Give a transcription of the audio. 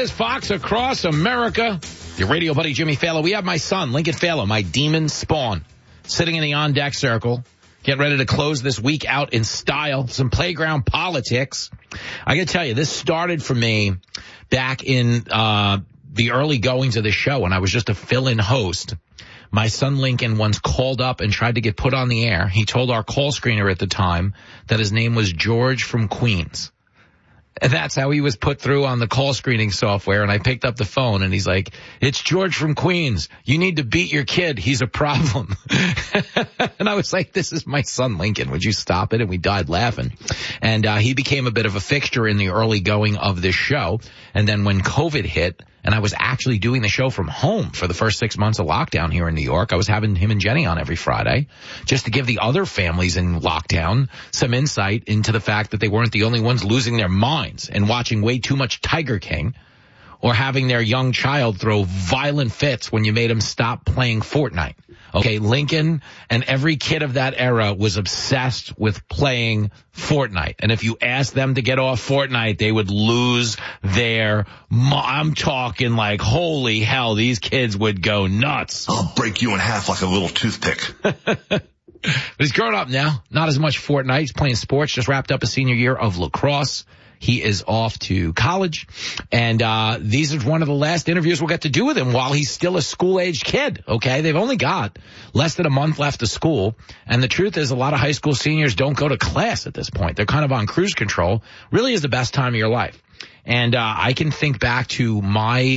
is Fox Across America. Your radio buddy, Jimmy Fallon. We have my son, Lincoln Fallon, my demon spawn, sitting in the on-deck circle. Get ready to close this week out in style. Some playground politics. I got to tell you, this started for me back in the early goings of the show when I was just a fill-in host. My son Lincoln once called up and tried to get put on the air. He told our call screener at the time that his name was George from Queens. And that's how he was put through on the call screening software. And I picked up the phone and he's like, "It's George from Queens. You need to beat your kid. He's a problem." And I was like, "This is my son Lincoln. Would you stop it?" And we died laughing. And he became a bit of a fixture in the early going of this show. And then when COVID hit, and I was actually doing the show from home for the first 6 months of lockdown here in New York, I was having him and Jenny on every Friday just to give the other families in lockdown some insight into the fact that they weren't the only ones losing their minds and watching way too much Tiger King or having their young child throw violent fits when you made him stop playing Fortnite. Okay, Lincoln and every kid of that era was obsessed with playing Fortnite. And if you asked them to get off Fortnite, they would lose their I'm talking like, holy hell, these kids would go nuts. I'll break you in half like a little toothpick. But he's grown up now. Not as much Fortnite. He's playing sports. Just wrapped up a senior year of lacrosse. He is off to college, and these are one of the last interviews we'll get to do with him while he's still a school-aged kid, okay? They've only got less than a month left of school, and the truth is a lot of high school seniors don't go to class at this point. They're kind of on cruise control. Really is the best time of your life. And I can think back to my